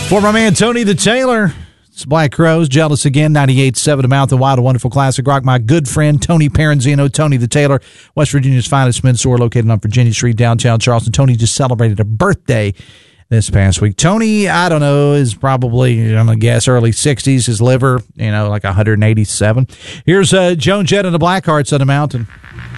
For my man Tony the Taylor, it's Black Crowes, Jealous Again, 98.7 A Mouth, a wild, wonderful classic rock. My good friend Tony Paranzino, Tony the Taylor, West Virginia's finest men's store located on Virginia Street, downtown Charleston. Tony just celebrated a birthday this past week. Tony, I don't know, is probably, I'm going to guess, early 60s. His liver, like 187. Here's Joan Jett and the Blackhearts on the Mountain.